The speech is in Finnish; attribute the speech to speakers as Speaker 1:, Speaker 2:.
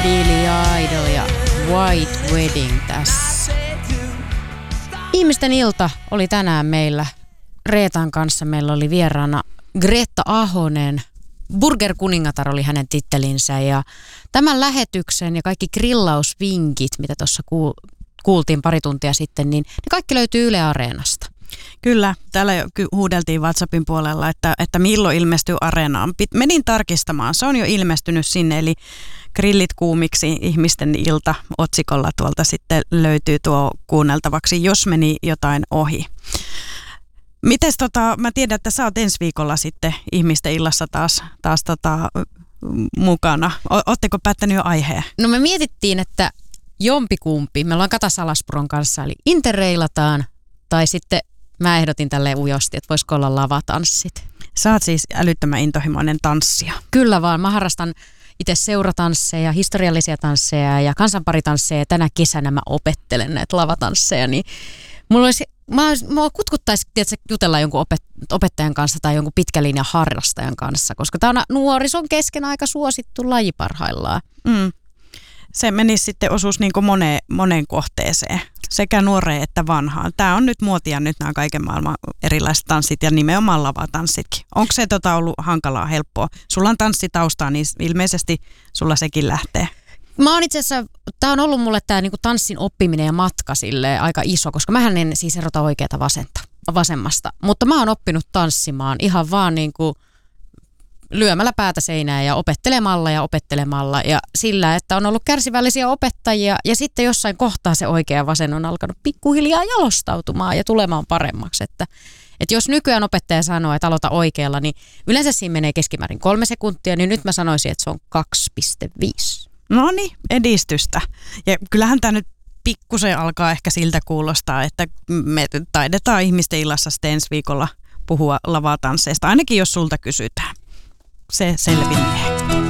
Speaker 1: Billy Idol ja White Wedding tässä. Ihmisten ilta oli tänään meillä Reetan kanssa. Meillä oli vieraana Greta Ahonen. Burger-kuningatar oli hänen tittelinsä ja tämän lähetyksen ja kaikki grillausvinkit, mitä tuossa kuultiin pari tuntia sitten, niin ne kaikki löytyy Yle Areenasta.
Speaker 2: Kyllä, täällä jo huudeltiin WhatsAppin puolella, että milloin ilmestyy Areenaan. Menin tarkistamaan, se on jo ilmestynyt sinne, eli Grillit kuumiksi ihmisten ilta otsikolla tuolta sitten löytyy tuo kuunneltavaksi, jos meni jotain ohi. Mites mä tiedän, että sä oot ensi viikolla sitten ihmisten illassa taas mukana. Ootteko päättänyt jo aiheen?
Speaker 1: No me mietittiin, että jompikumpi, me ollaan Kata Salaspuron kanssa, eli interreilataan, tai sitten mä ehdotin tälleen ujosti, että voisiko olla lavatanssit.
Speaker 2: Sä oot siis älyttömän intohimoinen tanssija.
Speaker 1: Kyllä vaan, mä harrastan itse seuratansseja, historiallisia tansseja ja kansanparitansseja, ja tänä kesänä mä opettelen näitä lavatansseja, niin mua kutkuttaisi jutella jonkun opettajan kanssa tai jonkun pitkälinjan harrastajan kanssa, koska tämä on nuorison kesken aika suosittu laji parhaillaan.
Speaker 2: Se menisi sitten osuus niin kuin moneen kohteeseen, sekä nuoreen että vanhaan. Tämä on nyt muotia nyt nämä kaiken maailman erilaiset tanssit ja nimenomaan lavatanssitkin. Onko se ollut hankalaa, helppoa? Sulla on tanssitaustaa, niin ilmeisesti sulla sekin lähtee.
Speaker 1: Mä oon itse asiassa, tää on ollut mulle tää niinku tanssin oppiminen ja matka silleen aika iso, koska mähän en siis erota oikeata vasemmasta. Mutta mä oon oppinut tanssimaan ihan vaan niinku lyömällä päätä seinään ja opettelemalla ja sillä, että on ollut kärsivällisiä opettajia ja sitten jossain kohtaa se oikea vasen on alkanut pikkuhiljaa jalostautumaan ja tulemaan paremmaksi. Että jos nykyään opettaja sanoo, että aloita oikealla, niin yleensä siinä menee keskimäärin 3 sekuntia, niin nyt mä sanoisin, että se on 2,5.
Speaker 2: No niin, edistystä. Ja kyllähän tämä nyt pikkusen alkaa ehkä siltä kuulostaa, että me taidetaan ihmisten illassa sitten ensi viikolla puhua lavatansseista, ainakin jos sulta kysytään. Se selviää.